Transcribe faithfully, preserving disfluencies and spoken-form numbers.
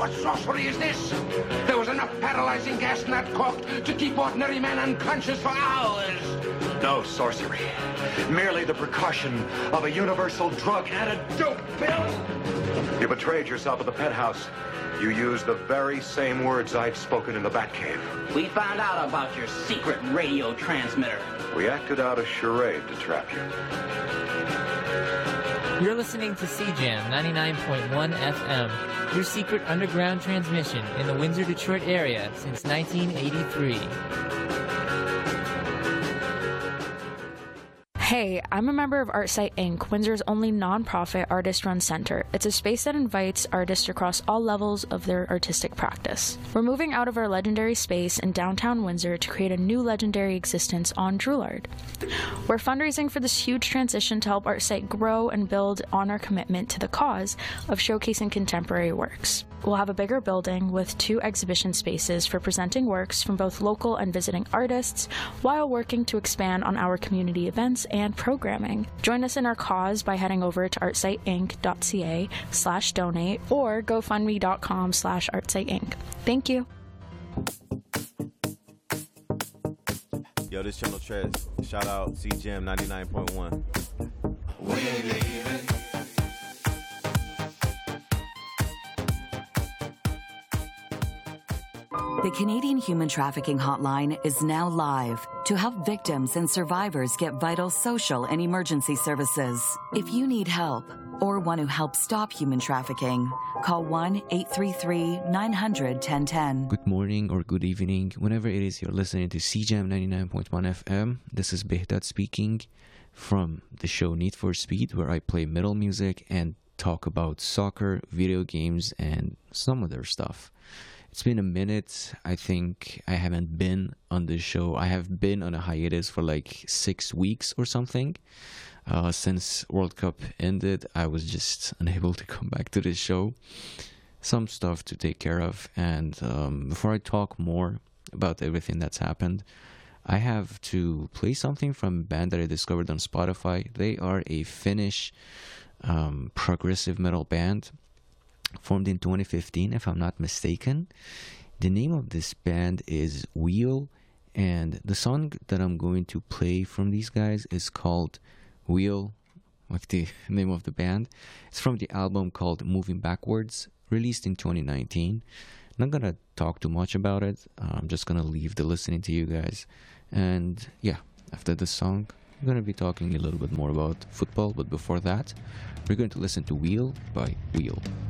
What sorcery is this? There was enough paralyzing gas in that cork to keep ordinary men unconscious for hours. No sorcery. Merely the precaution of a universal drug antidote pill. You betrayed yourself at the pet house. You used the very same words I'd spoken in the Batcave. We found out about your secret radio transmitter. We acted out a charade to trap you. You're listening to C Jam ninety-nine point one F M, your secret underground transmission in the Windsor, Detroit area since nineteen eighty-three. Hey, I'm a member of ArtSite Incorporated, Windsor's only non-profit artist-run center. It's a space that invites artists across all levels of their artistic practice. We're moving out of our legendary space in downtown Windsor to create a new legendary existence on Droulard. We're fundraising for this huge transition to help ArtSite grow and build on our commitment to the cause of showcasing contemporary works. We'll have a bigger building with two exhibition spaces for presenting works from both local and visiting artists, while working to expand on our community events and programming. Join us in our cause by heading over to artsiteinc.ca slash donate or gofundme.com slash artsiteinc. Thank you. Yo, this channel Trez. Shout out C Jam ninety-nine point one. We ain't leaving. The Canadian Human Trafficking Hotline is now live to help victims and survivors get vital social and emergency services. If you need help or want to help stop human trafficking, call one eight three three, nine hundred, ten ten. Good morning or good evening, whenever it is you're listening to C Jam ninety-nine point one F M. This is Behdat speaking from the show Need for Speed, where I play metal music and talk about soccer, video games, and some other stuff. It's been a minute. I think I haven't been on this show. I have been on a hiatus for like six weeks or something. Uh, since World Cup ended, I was just unable to come back to this show. Some stuff to take care of. And um, before I talk more about everything that's happened, I have to play something from a band that I discovered on Spotify. They are a Finnish um, progressive metal band, formed in twenty fifteen, if I'm not mistaken. The name of this band is Wheel, and the song that I'm going to play from these guys is called Wheel, like the name of the band. It's from the album called Moving Backwards, released in twenty nineteen. Not gonna talk too much about it. Uh, I'm just gonna leave the listening to you guys. And yeah, after this song, I'm gonna be talking a little bit more about football, but before that, we're going to listen to Wheel by Wheel.